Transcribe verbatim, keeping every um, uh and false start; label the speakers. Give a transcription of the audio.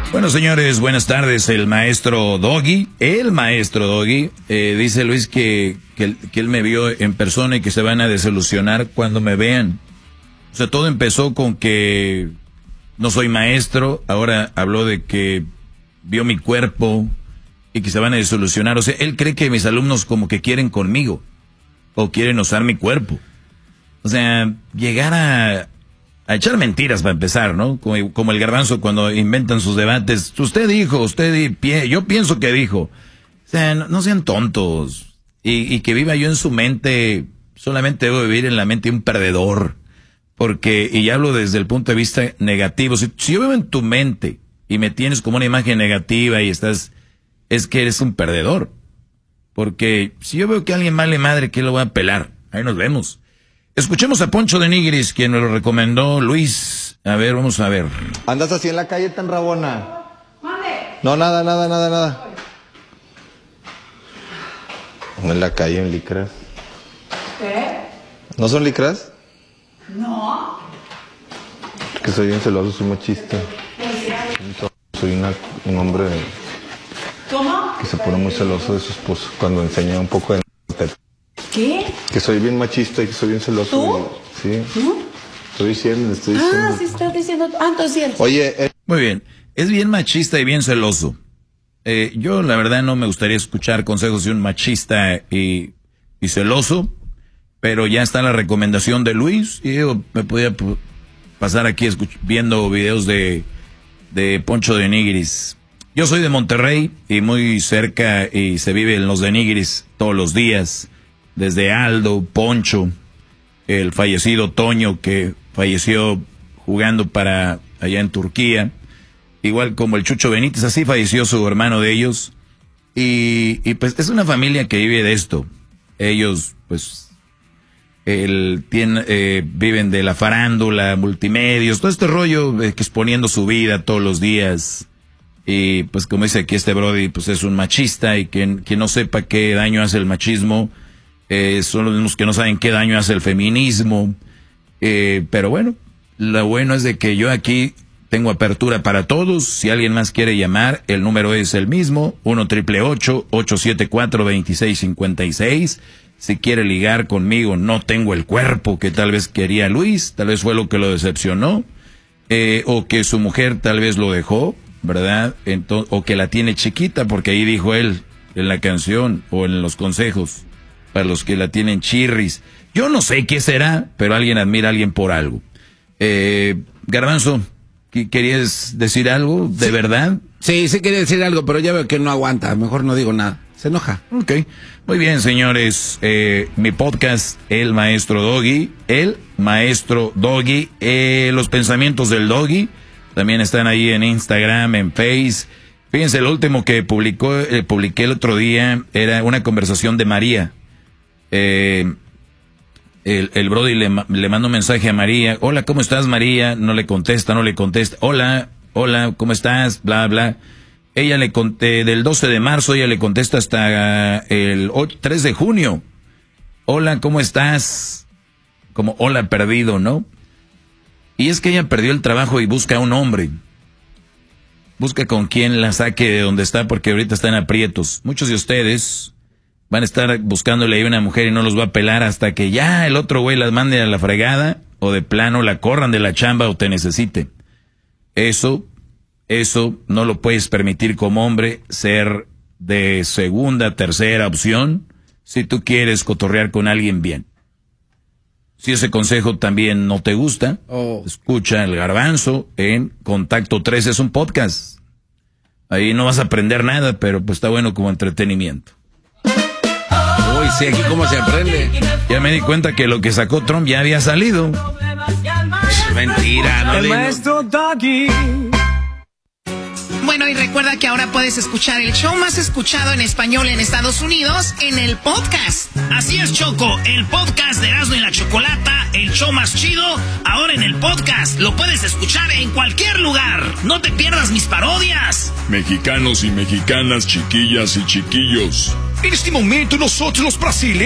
Speaker 1: Bueno, señores, buenas tardes. El maestro Doggy, el maestro Doggy, eh, dice Luis que, que, que él me vio en persona y que se van a desilusionar cuando me vean. O sea, todo empezó con que no soy maestro, ahora habló de que vio mi cuerpo y que se van a desilusionar. O sea, él cree que mis alumnos como que quieren conmigo o quieren usar mi cuerpo. O sea, llegar a... a echar mentiras para empezar, ¿no? Como, como el Garbanzo cuando inventan sus debates. Usted dijo, usted di, yo pienso que dijo. O sea, no, no sean tontos. Y, y que viva yo en su mente, solamente debo vivir en la mente de un perdedor. Porque, y hablo desde el punto de vista negativo, si, si yo vivo en tu mente y me tienes como una imagen negativa y estás, es que eres un perdedor. Porque si yo veo que a alguien vale madre, ¿qué lo voy a pelar? Ahí nos vemos. Escuchemos a Poncho de Nigris, quien nos lo recomendó Luis. A ver, vamos a ver.
Speaker 2: ¿Andas así en la calle tan rabona? No, nada, nada, nada, nada. No en la calle, en licras.
Speaker 3: ¿Qué?
Speaker 2: ¿No son licras?
Speaker 3: No.
Speaker 2: Que soy bien celoso, soy machista. Soy una, un hombre
Speaker 3: ¿Cómo?
Speaker 2: que se pone muy celoso de su esposo cuando enseña un poco de...
Speaker 3: ¿Qué?
Speaker 2: Que soy bien machista y que soy bien celoso.
Speaker 3: ¿Tú?
Speaker 2: Sí.
Speaker 3: ¿Tú?
Speaker 2: Estoy diciendo, estoy diciendo.
Speaker 3: Ah, sí estás diciendo. Ah, entonces cierto.
Speaker 2: Oye, eh...
Speaker 1: Muy bien. Es bien machista y bien celoso. Eh, yo, la verdad, no me gustaría escuchar consejos de un machista y, y celoso, pero ya está la recomendación de Luis y yo me podía p- pasar aquí escuch- viendo videos de, de Poncho de Nigris. Yo soy de Monterrey y muy cerca y se vive en los de Nigris todos los días. Desde Aldo, Poncho, el fallecido Toño que falleció jugando para allá en Turquía, igual como el Chucho Benítez, así falleció su hermano de ellos. Y, y pues es una familia que vive de esto. Ellos pues el, tiene, eh, viven de la farándula, multimedios, todo este rollo eh, que exponiendo su vida todos los días. Y pues como dice aquí este Brody, pues es un machista y que, que no sepa qué daño hace el machismo. Eh, son los mismos que no saben qué daño hace el feminismo, eh, pero bueno, lo bueno es de que yo aquí tengo apertura para todos. Si alguien más quiere llamar, el número es el mismo, uno triple ocho, ocho siete cuatro, dos seis cinco seis. Si quiere ligar conmigo, no tengo el cuerpo que tal vez quería Luis, tal vez fue lo que lo decepcionó, eh, o que su mujer tal vez lo dejó, ¿verdad? Entonces, o que la tiene chiquita, porque ahí dijo él en la canción o en los consejos, para los que la tienen chirris. Yo no sé qué será, pero alguien admira a alguien por algo. Eh, Garbanzo, ¿querías decir algo de
Speaker 4: sí,
Speaker 1: verdad?
Speaker 4: Sí, sí quería decir algo, pero ya veo que no aguanta. Mejor no digo nada. Se enoja.
Speaker 1: Ok. Muy bien, señores. Eh, mi podcast, El Maestro Doggy. El Maestro Doggy. Eh, los pensamientos del Doggy también están ahí en Instagram, en Face. Fíjense, lo último que publicó, eh, publiqué el otro día era una conversación de María. Eh, el, el Brody le, le manda un mensaje a María. Hola, ¿cómo estás, María? No le contesta, no le contesta. Hola, hola, ¿cómo estás? Bla, bla. Ella le conté, del doce de marzo, ella le contesta hasta el tres de junio. Hola, ¿cómo estás? Como hola perdido, ¿no? Y es que ella perdió el trabajo y busca a un hombre. Busca con quien la saque de donde está, porque ahorita están aprietos. Muchos de ustedes van a estar buscándole a una mujer y no los va a pelar hasta que ya el otro güey las mande a la fregada, o de plano la corran de la chamba o te necesite. Eso, eso no lo puedes permitir como hombre, ser de segunda, tercera opción, si tú quieres cotorrear con alguien bien. Si ese consejo también no te gusta, oh. escucha el Garbanzo en Contacto tres, es un podcast. Ahí no vas a aprender nada, pero pues está bueno como entretenimiento.
Speaker 4: Uy, sí, aquí cómo se aprende.
Speaker 1: Ya me di cuenta que lo que sacó Trump ya había salido.
Speaker 4: Es mentira, no
Speaker 5: El maestro Doggy.
Speaker 6: Bueno, y recuerda que ahora puedes escuchar el show más escuchado en español en Estados Unidos en el podcast. Así es, Choco, el podcast de Erasmo y la Chocolata, el show más chido, ahora en el podcast. Lo puedes escuchar en cualquier lugar. No te pierdas mis parodias.
Speaker 7: Mexicanos y mexicanas, chiquillas y chiquillos.
Speaker 5: En este momento nosotros los brasileños